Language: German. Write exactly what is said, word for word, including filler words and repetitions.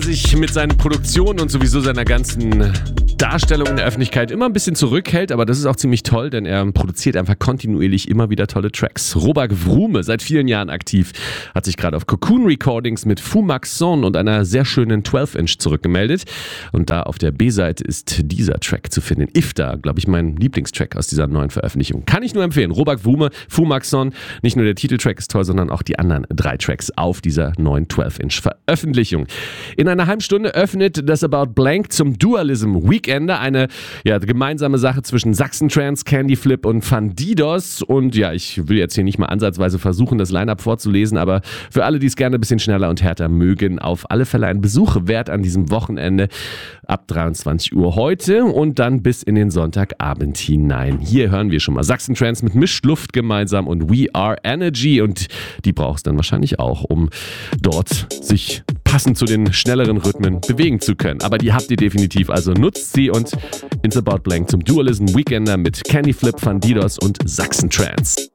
sich mit seinen Produktionen und sowieso seiner ganzen Darstellung in der Öffentlichkeit immer ein bisschen zurückhält, aber das ist auch ziemlich toll, denn er produziert einfach kontinuierlich immer wieder tolle Tracks. Robak Wrume, seit vielen Jahren aktiv, hat sich gerade auf Cocoon Recordings mit Fumaxon und einer sehr schönen zwölf Inch zurückgemeldet. Und da auf der B-Seite ist dieser Track zu finden. Iftar, glaube ich, mein Lieblingstrack aus dieser neuen Veröffentlichung. Kann ich nur empfehlen. Robak Wrume, Fumaxon, nicht nur der Titeltrack ist toll, sondern auch die anderen drei Tracks auf dieser neuen zwölf Inch Veröffentlichung. In einer halben Stunde öffnet das About Blank zum Dualism Weekender, eine ja, gemeinsame Sache zwischen Saxentrance, Candy Flip und Fandidos. Und ja, ich will jetzt hier nicht mal ansatzweise versuchen, das Line-Up vorzulesen, aber für alle, die es gerne ein bisschen schneller und härter mögen, auf alle Fälle ein Besuch wert an diesem Wochenende ab dreiundzwanzig Uhr heute und dann bis in den Sonntagabend hinein. Hier hören wir schon mal Saxentrance mit Mischluft gemeinsam und We Are Energy, und die braucht es dann wahrscheinlich auch, um dort sich passend zu den schnelleren Rhythmen bewegen zu können. Aber die habt ihr definitiv, also nutzt sie, und It's About Blank zum Dualism Weekender mit Candy Flip, Fandidos und Saxentrance.